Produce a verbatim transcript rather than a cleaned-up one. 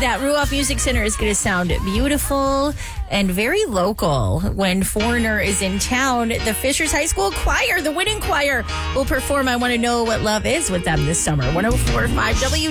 that Ruoff Music Center is going to sound beautiful and very local. When Foreigner is in town, the Fishers High School Choir, the winning choir, will perform I Want to Know What Love Is with them this summer. one oh four point five W